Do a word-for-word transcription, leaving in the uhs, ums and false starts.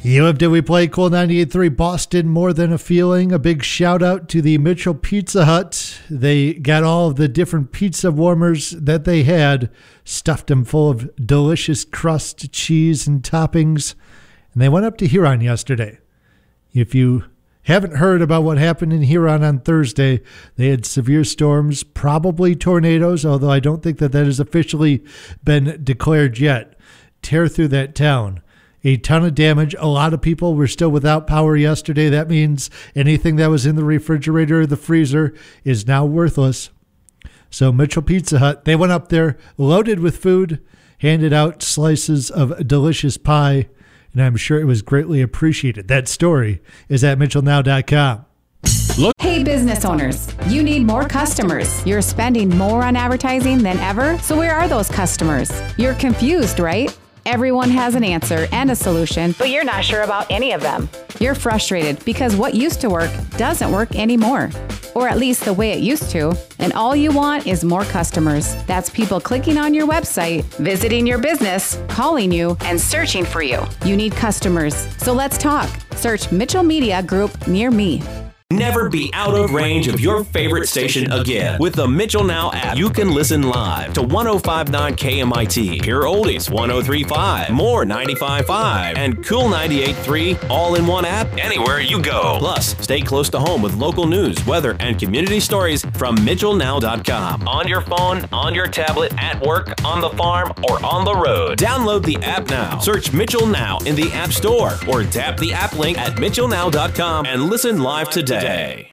You have to we play Cool ninety-eight point three Boston More Than a Feeling. A big shout out to the Mitchell Pizza Hut. They got all of the different pizza warmers that they had, stuffed them full of delicious crust, cheese, and toppings, and they went up to Huron yesterday. If you haven't heard about what happened in Huron on Thursday, they had severe storms, probably tornadoes, although I don't think that that has officially been declared yet, tear through that town. A ton of damage. A lot of people were still without power yesterday. That means anything that was in the refrigerator or the freezer is now worthless. So Mitchell Pizza Hut, they went up there loaded with food, handed out slices of delicious pie, and I'm sure it was greatly appreciated. That story is at mitchell now dot com. Look. Hey, business owners, you need more customers. You're spending more on advertising than ever, so where are those customers? You're confused, right? Everyone has an answer and a solution, but you're not sure about any of them. You're frustrated because what used to work doesn't work anymore, or at least the way it used to, and all you want is more customers. That's people clicking on your website, visiting your business, calling you, and searching for you. You need customers, so let's talk. Search Mitchell Media Group near me. Never be out of range of your favorite station again. With the Mitchell Now app, you can listen live to one oh five point nine K M I T, Pure Oldies one oh three point five, More ninety-five point five, and Cool ninety-eight point three all in one app anywhere you go. Plus, stay close to home with local news, weather, and community stories from mitchell now dot com. On your phone, on your tablet, at work, on the farm, or on the road. Download the app now. Search Mitchell Now in the App Store or tap the app link at mitchell now dot com and listen live today. Day.